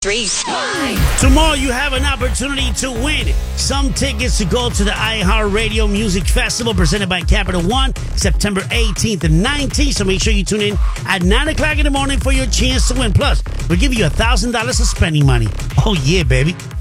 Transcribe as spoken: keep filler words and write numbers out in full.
Three. Tomorrow you have an opportunity to win some tickets to go to the iHeartRadio Music Festival presented by Capital One, September eighteenth and nineteenth. So make sure you tune in at nine o'clock in the morning for your chance to win. Plus, we'll give you one thousand dollars of spending money. Oh, yeah, baby.